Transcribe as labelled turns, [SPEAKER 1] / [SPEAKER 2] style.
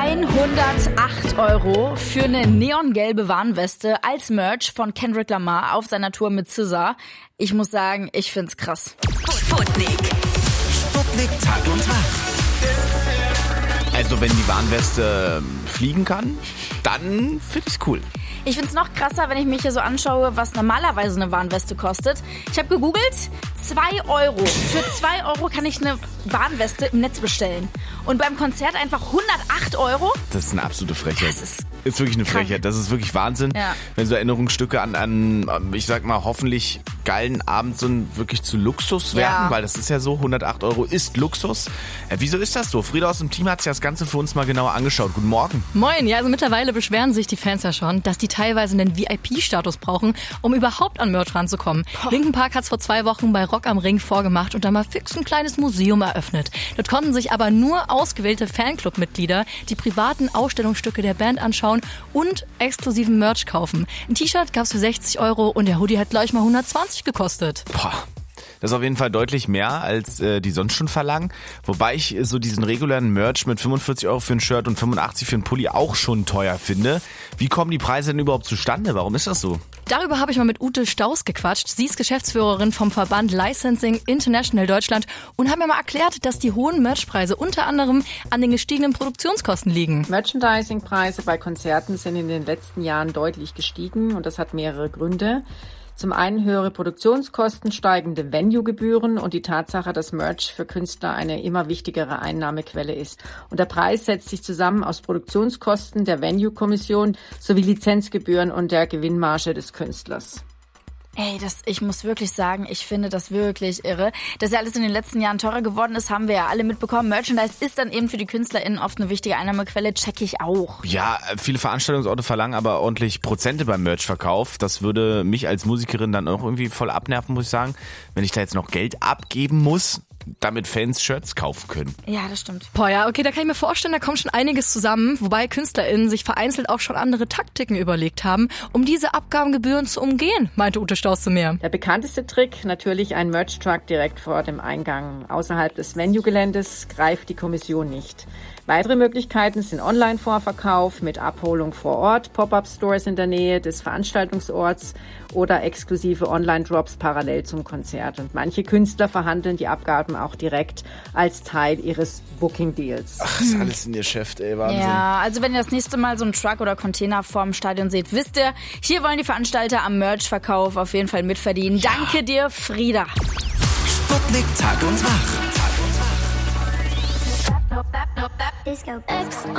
[SPEAKER 1] 108 € für eine neongelbe Warnweste als Merch von Kendrick Lamar auf seiner Tour mit SZA. Ich muss sagen, ich find's krass.
[SPEAKER 2] Sputnik Tag und Tag.
[SPEAKER 3] Also wenn die Warnweste fliegen kann, dann finde ich's cool.
[SPEAKER 1] Ich find's noch krasser, wenn ich mich hier so anschaue, was normalerweise eine Warnweste kostet. Ich habe gegoogelt, 2 €. Für 2 € kann ich eine Warnweste im Netz bestellen. Und beim Konzert einfach 108 €?
[SPEAKER 3] Das ist eine absolute Frechheit.
[SPEAKER 1] Das ist
[SPEAKER 3] wirklich eine
[SPEAKER 1] krank.
[SPEAKER 3] Frechheit. Das ist wirklich Wahnsinn.
[SPEAKER 1] Ja.
[SPEAKER 3] Wenn so Erinnerungsstücke an, ich sag mal, hoffentlich geilen Abend so wirklich zu Luxus werden,
[SPEAKER 1] Ja.
[SPEAKER 3] weil das ist ja so, 108 € ist Luxus. Wieso ist das so? Frieda aus dem Team hat sich das Ganze für uns mal genauer angeschaut. Guten Morgen.
[SPEAKER 4] Moin, ja, also mittlerweile beschweren sich die Fans ja schon, dass die teilweise einen VIP-Status brauchen, um überhaupt an Merch ranzukommen. Linkin Park hat's vor 2 Wochen bei Rock am Ring vorgemacht und da mal fix ein kleines Museum eröffnet. Dort konnten sich aber nur ausgewählte Fanclub-Mitglieder die privaten Ausstellungsstücke der Band anschauen und exklusiven Merch kaufen. Ein T-Shirt gab's für 60 € und der Hoodie hat gleich mal 120 gekostet.
[SPEAKER 3] Boah. Das ist auf jeden Fall deutlich mehr, als die sonst schon verlangen. Wobei ich so diesen regulären Merch mit 45 € für ein Shirt und 85 € für ein Pulli auch schon teuer finde. Wie kommen die Preise denn überhaupt zustande? Warum ist das so?
[SPEAKER 4] Darüber habe ich mal mit Ute Staus gequatscht. Sie ist Geschäftsführerin vom Verband Licensing International Deutschland und hat mir mal erklärt, dass die hohen Merchpreise unter anderem an den gestiegenen Produktionskosten liegen.
[SPEAKER 5] Merchandising-Preise bei Konzerten sind in den letzten Jahren deutlich gestiegen und das hat mehrere Gründe. Zum einen höhere Produktionskosten, steigende Venue-Gebühren und die Tatsache, dass Merch für Künstler eine immer wichtigere Einnahmequelle ist. Und der Preis setzt sich zusammen aus Produktionskosten, der Venue-Kommission sowie Lizenzgebühren und der Gewinnmarge des Künstlers.
[SPEAKER 1] Ey, ich muss wirklich sagen, ich finde das wirklich irre. Dass ja alles in den letzten Jahren teurer geworden ist, haben wir ja alle mitbekommen. Merchandise ist dann eben für die KünstlerInnen oft eine wichtige Einnahmequelle, check ich auch.
[SPEAKER 3] Ja, viele Veranstaltungsorte verlangen aber ordentlich Prozente beim Merchverkauf. Das würde mich als Musikerin dann auch irgendwie voll abnerven, muss ich sagen. Wenn ich da jetzt noch Geld abgeben muss, damit Fans Shirts kaufen können.
[SPEAKER 1] Ja, das stimmt.
[SPEAKER 4] Boah, ja, okay, da kann ich mir vorstellen, da kommt schon einiges zusammen, wobei KünstlerInnen sich vereinzelt auch schon andere Taktiken überlegt haben, um diese Abgabengebühren zu umgehen, meinte Ute Staus zu mir.
[SPEAKER 5] Der bekannteste Trick, natürlich ein Merch-Truck direkt vor dem Eingang. Außerhalb des Venue-Geländes greift die Kommission nicht. Weitere Möglichkeiten sind Online-Vorverkauf mit Abholung vor Ort, Pop-up-Stores in der Nähe des Veranstaltungsorts oder exklusive Online-Drops parallel zum Konzert. Und manche Künstler verhandeln die Abgaben auch direkt als Teil ihres Booking-Deals.
[SPEAKER 3] Ach, ist alles in ihr Geschäft, ey, Wahnsinn.
[SPEAKER 1] Ja, also wenn ihr das nächste Mal so einen Truck oder Container vorm Stadion seht, wisst ihr, hier wollen die Veranstalter am Merch-Verkauf auf jeden Fall mitverdienen. Ja. Danke dir, Frieda.
[SPEAKER 2] Sputnik Tag und Tag.
[SPEAKER 6] Disco X.